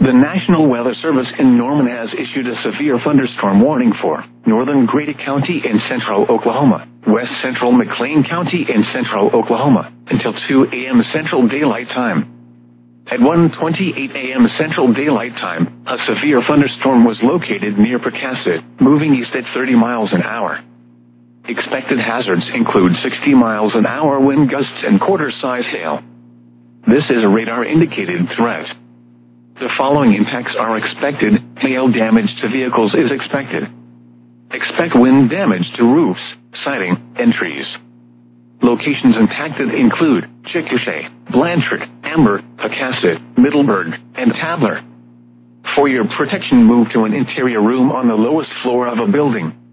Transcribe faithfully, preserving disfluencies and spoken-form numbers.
The National Weather Service in Norman has issued a severe thunderstorm warning for northern Grady County in central Oklahoma, west central McLean County in central Oklahoma, until two a m Central Daylight Time. At one twenty-eight a m Central Daylight Time, a severe thunderstorm was located near Perkasit, moving east at thirty miles an hour. Expected hazards include sixty miles an hour wind gusts and quarter-size hail. This is a radar-indicated threat. The following impacts are expected. Hail damage to vehicles is expected. Expect wind damage to roofs, siding, and trees. Locations impacted include Chickasha, Blanchard, Amber, Perkasit, Middleburg, and Tabler. For your protection, move to an interior room on the lowest floor of a building.